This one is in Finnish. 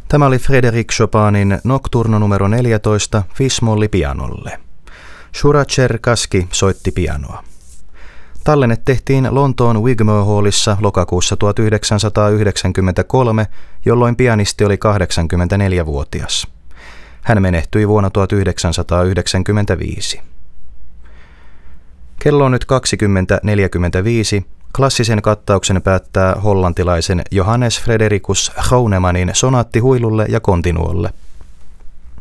Tämä oli Frédéric Chopinin Nocturno numero 14 Fis-molli pianolle. Shura Cherkassky soitti pianoa. Tallenne tehtiin Lontoon Wigmore Hallissa lokakuussa 1993, jolloin pianisti oli 84-vuotias. Hän menehtyi vuonna 1995. Kello on nyt 20.45. Klassisen kattauksen päättää hollantilaisen Johannes Fredericus Groenemanin sonaatti huilulle ja kontinuolle.